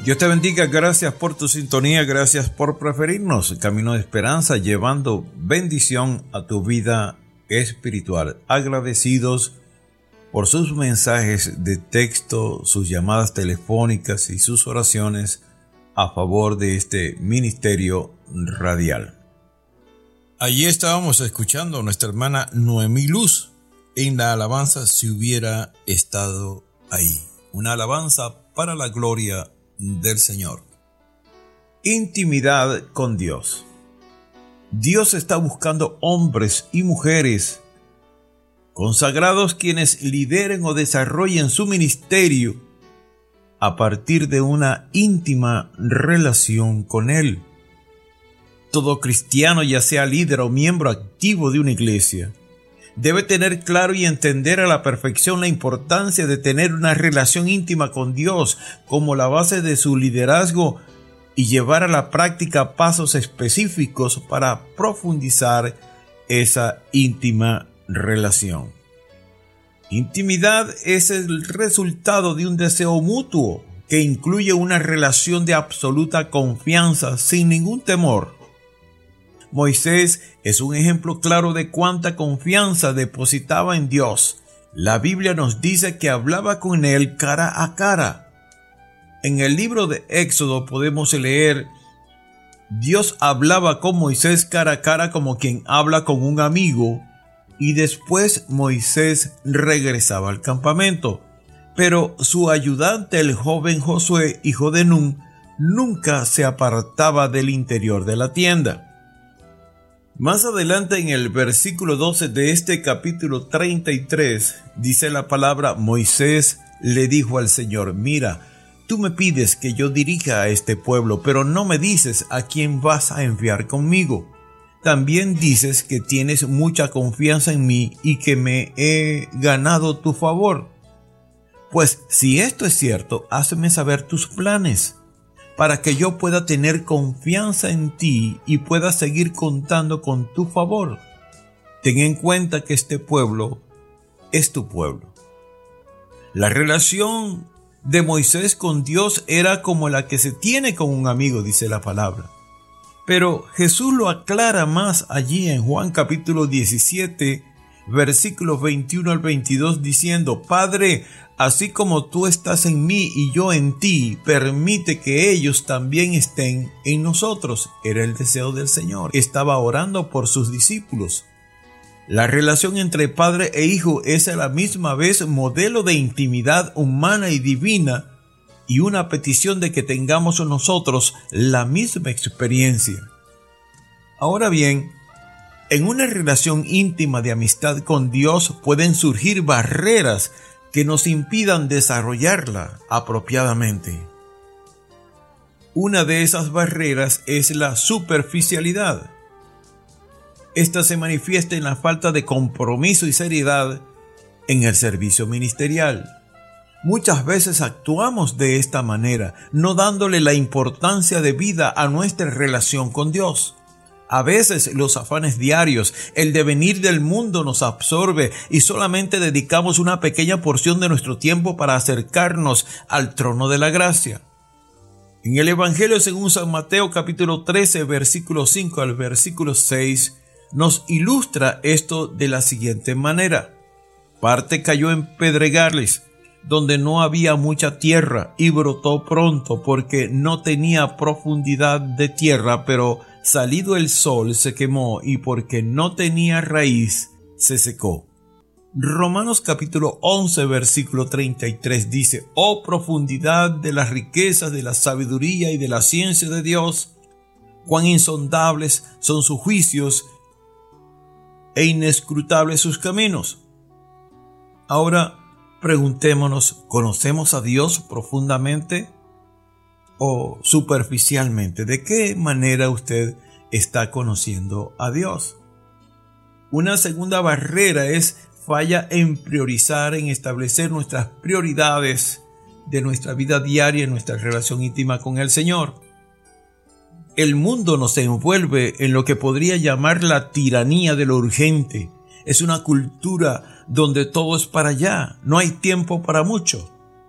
Dios te bendiga, gracias por tu sintonía, gracias por preferirnos. Camino de Esperanza, llevando bendición a tu vida espiritual. Agradecidos por sus mensajes de texto, sus llamadas telefónicas y sus oraciones a favor de este ministerio radial. Allí estábamos escuchando a nuestra hermana Noemí Luz en la alabanza Si hubiera estado ahí. Una alabanza para la gloria del Señor. Intimidad con Dios. Dios está buscando hombres y mujeres consagrados quienes lideren o desarrollen su ministerio a partir de una íntima relación con Él. Todo cristiano, ya sea líder o miembro activo de una iglesia, debe tener claro y entender a la perfección la importancia de tener una relación íntima con Dios como la base de su liderazgo y llevar a la práctica pasos específicos para profundizar esa íntima relación. Intimidad es el resultado de un deseo mutuo que incluye una relación de absoluta confianza sin ningún temor. Moisés es un ejemplo claro de cuánta confianza depositaba en Dios. La Biblia nos dice que hablaba con Él cara a cara. En el libro de Éxodo podemos leer: Dios hablaba con Moisés cara a cara como quien habla con un amigo, y después Moisés regresaba al campamento. Pero su ayudante, el joven Josué, hijo de Nun, nunca se apartaba del interior de la tienda. Más adelante en el versículo 12 de este capítulo 33 dice la palabra: Moisés le dijo al Señor: mira, tú me pides que yo dirija a este pueblo, pero no me dices a quién vas a enviar conmigo. También dices que tienes mucha confianza en mí y que me he ganado tu favor. Pues si esto es cierto, hazme saber tus planes, para que yo pueda tener confianza en ti y pueda seguir contando con tu favor. Ten en cuenta que este pueblo es tu pueblo. La relación de Moisés con Dios era como la que se tiene con un amigo, dice la palabra. Pero Jesús lo aclara más allí en Juan capítulo 17, versículos 21 al 22, diciendo: Padre, así como tú estás en mí y yo en ti, permite que ellos también estén en nosotros. Era el deseo del Señor. Estaba orando por sus discípulos. La relación entre padre e hijo es a la misma vez modelo de intimidad humana y divina, y una petición de que tengamos nosotros la misma experiencia. Ahora bien, en una relación íntima de amistad con Dios pueden surgir barreras que nos impidan desarrollarla apropiadamente. Una de esas barreras es la superficialidad. Esta se manifiesta en la falta de compromiso y seriedad en el servicio ministerial. Muchas veces actuamos de esta manera, no dándole la importancia debida a nuestra relación con Dios. A veces los afanes diarios, el devenir del mundo nos absorbe y solamente dedicamos una pequeña porción de nuestro tiempo para acercarnos al trono de la gracia. En el Evangelio según San Mateo capítulo 13, versículo 5 al versículo 6, nos ilustra esto de la siguiente manera. Parte cayó en pedregales, donde no había mucha tierra, y brotó pronto porque no tenía profundidad de tierra, pero salido el sol se quemó, y porque no tenía raíz se secó. Romanos capítulo 11 versículo 33 dice: Oh profundidad de las riquezas de la sabiduría y de la ciencia de Dios, cuán insondables son sus juicios e inescrutables sus caminos. Ahora preguntémonos, ¿conocemos a Dios profundamente o superficialmente? ¿De qué manera usted está conociendo a Dios? Una segunda barrera es falla en priorizar, en establecer nuestras prioridades de nuestra vida diaria, en nuestra relación íntima con el Señor. El mundo nos envuelve en lo que podría llamar la tiranía de lo urgente. Es una cultura donde todo es para allá, no hay tiempo para mucho.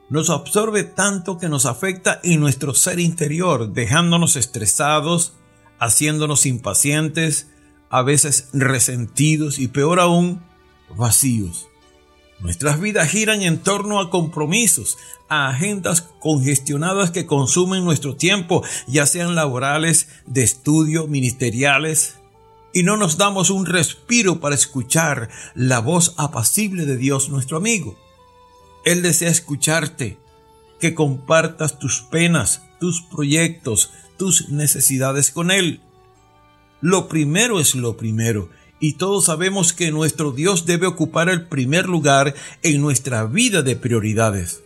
nos absorbe tanto que nos afecta en nuestro ser interior, dejándonos estresados, haciéndonos impacientes, a veces resentidos y peor aún, vacíos. Nuestras vidas giran en torno a compromisos, a agendas congestionadas que consumen nuestro tiempo, ya sean laborales, de estudio, ministeriales, y no nos damos un respiro para escuchar la voz apacible de Dios, nuestro amigo. Él desea escucharte, que compartas tus penas, tus proyectos, tus necesidades con Él. Lo primero es lo primero, y todos sabemos que nuestro Dios debe ocupar el primer lugar en nuestra vida de prioridades.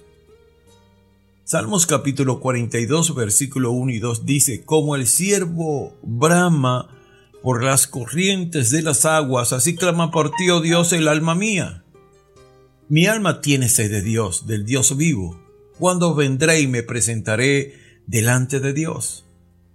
Salmos capítulo 42, versículo 1 y 2 dice: como el ciervo brama por las corrientes de las aguas, así clama por ti, oh Dios, el alma mía. Mi alma tiene sed de Dios, del Dios vivo. ¿Cuándo vendré y me presentaré delante de Dios?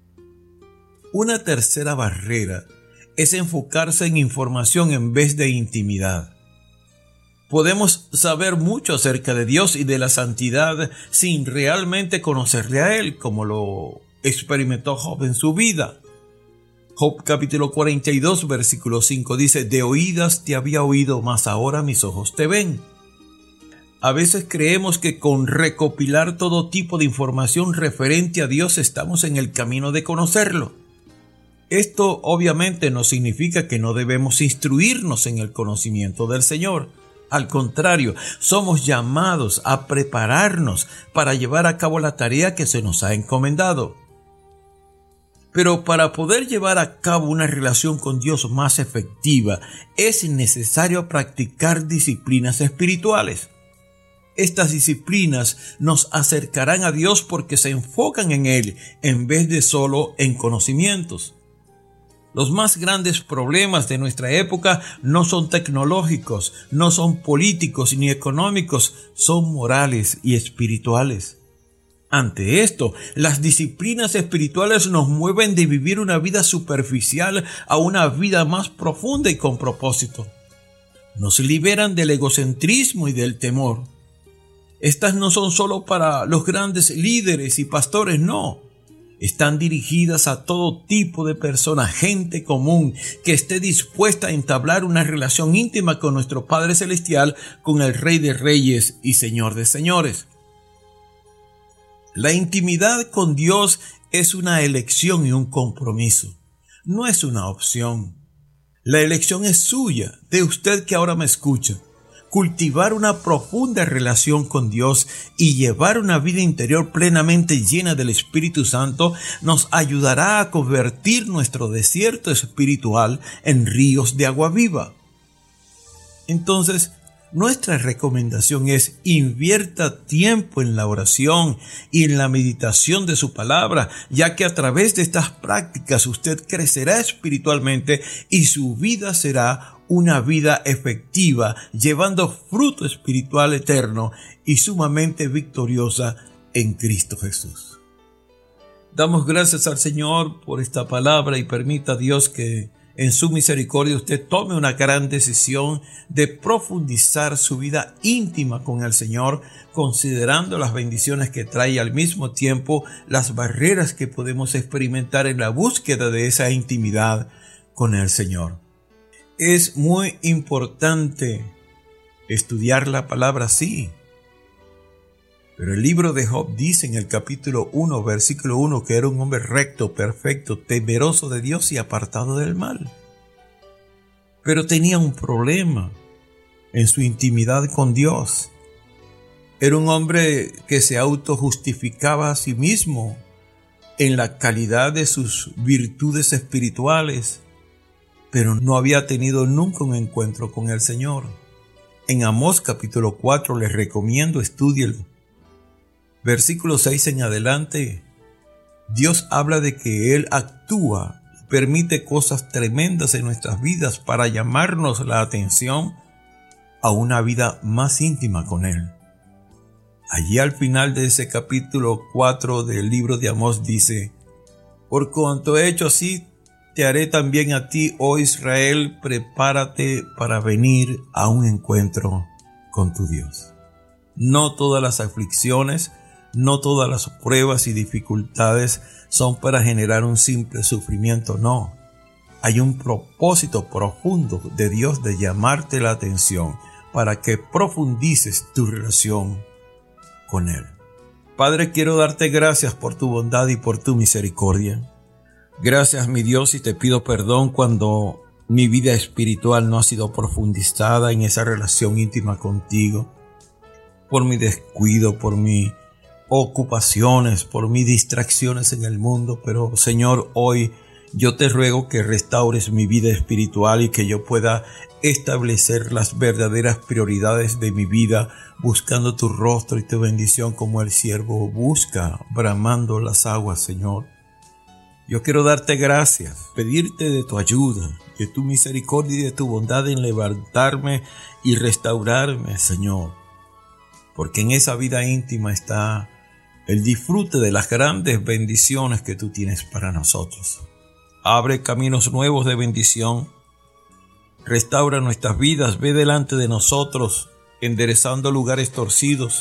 Una tercera barrera es enfocarse en información en vez de intimidad. Podemos saber mucho acerca de Dios y de la santidad sin realmente conocerle a Él, como lo experimentó Job en su vida. Job capítulo 42, versículo 5 dice: de oídas te había oído, mas ahora mis ojos te ven. A veces creemos que con recopilar todo tipo de información referente a Dios estamos en el camino de conocerlo. Esto obviamente no significa que no debemos instruirnos en el conocimiento del Señor. Al contrario, somos llamados a prepararnos para llevar a cabo la tarea que se nos ha encomendado. Pero para poder llevar a cabo una relación con Dios más efectiva, es necesario practicar disciplinas espirituales. Estas disciplinas nos acercarán a Dios porque se enfocan en Él en vez de solo en conocimientos. Los más grandes problemas de nuestra época no son tecnológicos, no son políticos ni económicos, son morales y espirituales. Ante esto, las disciplinas espirituales nos mueven de vivir una vida superficial a una vida más profunda y con propósito. Nos liberan del egocentrismo y del temor. Estas no son solo para los grandes líderes y pastores, no. Están dirigidas a todo tipo de personas, gente común, que esté dispuesta a entablar una relación íntima con nuestro Padre Celestial, con el Rey de Reyes y Señor de Señores. La intimidad con Dios es una elección y un compromiso. No es una opción. La elección es suya, de usted que ahora me escucha. Cultivar una profunda relación con Dios y llevar una vida interior plenamente llena del Espíritu Santo nos ayudará a convertir nuestro desierto espiritual en ríos de agua viva. Entonces, nuestra recomendación es: invierta tiempo en la oración y en la meditación de su palabra, ya que a través de estas prácticas usted crecerá espiritualmente y su vida será una vida efectiva, llevando fruto espiritual eterno y sumamente victoriosa en Cristo Jesús. Damos gracias al Señor por esta palabra y permita a Dios que en su misericordia usted tome una gran decisión de profundizar su vida íntima con el Señor, considerando las bendiciones que trae y al mismo tiempo las barreras que podemos experimentar en la búsqueda de esa intimidad con el Señor. Es muy importante estudiar la palabra, sí. Pero el libro de Job dice en el capítulo 1, versículo 1, que era un hombre recto, perfecto, temeroso de Dios y apartado del mal. Pero tenía un problema en su intimidad con Dios. Era un hombre que se autojustificaba a sí mismo en la calidad de sus virtudes espirituales, pero no había tenido nunca un encuentro con el Señor. En Amós capítulo 4 les recomiendo, estúdielo. Versículo 6 en adelante, Dios habla de que Él actúa y permite cosas tremendas en nuestras vidas para llamarnos la atención a una vida más íntima con Él. Allí al final de ese capítulo 4 del libro de Amós dice: por cuanto he hecho así, te haré también a ti, oh Israel, prepárate para venir a un encuentro con tu Dios. No todas las aflicciones, no todas las pruebas y dificultades son para generar un simple sufrimiento, no. Hay un propósito profundo de Dios de llamarte la atención para que profundices tu relación con Él. Padre, quiero darte gracias por tu bondad y por tu misericordia. Gracias, mi Dios, y te pido perdón cuando mi vida espiritual no ha sido profundizada en esa relación íntima contigo, por mi descuido, por mis ocupaciones, por mis distracciones en el mundo. Pero, Señor, hoy yo te ruego que restaures mi vida espiritual y que yo pueda establecer las verdaderas prioridades de mi vida, buscando tu rostro y tu bendición como el siervo busca, bramando las aguas, Señor. Yo quiero darte gracias, pedirte de tu ayuda, de tu misericordia y de tu bondad en levantarme y restaurarme, Señor. Porque en esa vida íntima está el disfrute de las grandes bendiciones que tú tienes para nosotros. Abre caminos nuevos de bendición, restaura nuestras vidas, ve delante de nosotros, enderezando lugares torcidos,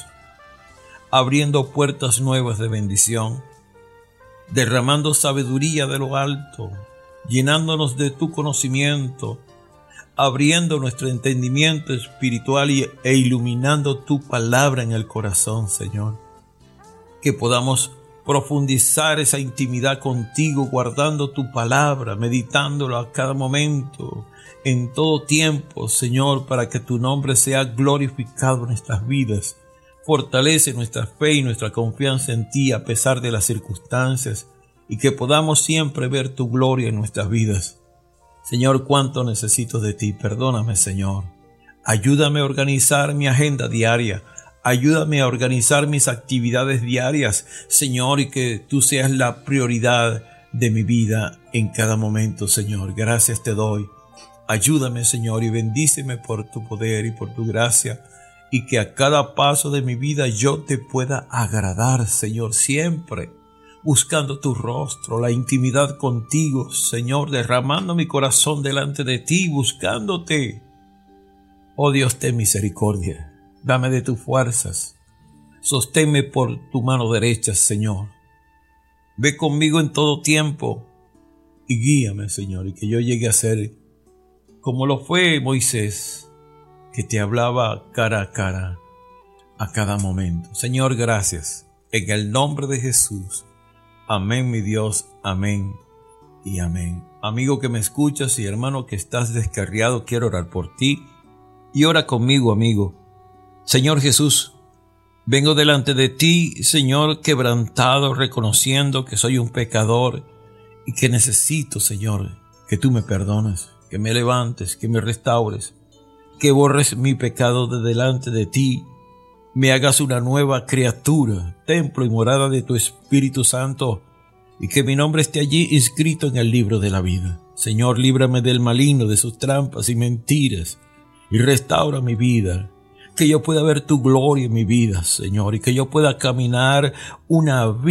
abriendo puertas nuevas de bendición, derramando sabiduría de lo alto, llenándonos de tu conocimiento, abriendo nuestro entendimiento espiritual e iluminando tu palabra en el corazón, Señor. Que podamos profundizar esa intimidad contigo, guardando tu palabra, meditándolo a cada momento, en todo tiempo, Señor, para que tu nombre sea glorificado en nuestras vidas. Fortalece nuestra fe y nuestra confianza en ti a pesar de las circunstancias, y que podamos siempre ver tu gloria en nuestras vidas. Señor, cuánto necesito de ti. Perdóname, Señor. Ayúdame a organizar mi agenda diaria. Ayúdame a organizar mis actividades diarias, Señor, y que tú seas la prioridad de mi vida en cada momento, Señor. Gracias te doy. Ayúdame, Señor, y bendíceme por tu poder y por tu gracia, y que a cada paso de mi vida yo te pueda agradar, Señor, siempre buscando tu rostro, la intimidad contigo, Señor, derramando mi corazón delante de ti, buscándote. Oh Dios, ten misericordia. Dame de tus fuerzas. Sosténme por tu mano derecha, Señor. Ve conmigo en todo tiempo y guíame, Señor, y que yo llegue a ser como lo fue Moisés, que te hablaba cara a cara a cada momento. Señor, gracias. En el nombre de Jesús. Amén, mi Dios. Amén y amén. Amigo que me escuchas y hermano que estás descarriado, quiero orar por ti. Y ora conmigo, amigo. Señor Jesús, vengo delante de ti, Señor, quebrantado, reconociendo que soy un pecador y que necesito, Señor, que tú me perdones, que me levantes, que me restaures, que borres mi pecado de delante de ti, me hagas una nueva criatura, templo y morada de tu Espíritu Santo, y que mi nombre esté allí inscrito en el libro de la vida. Señor, líbrame del maligno, de sus trampas y mentiras, y restaura mi vida. Que yo pueda ver tu gloria en mi vida, Señor, y que yo pueda caminar una vida